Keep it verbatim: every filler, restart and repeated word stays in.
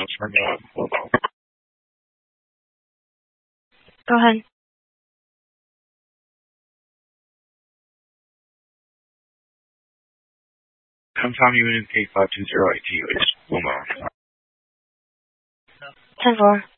Go ahead. Confirm unit eight five two zero eight T U H. One more. ten four.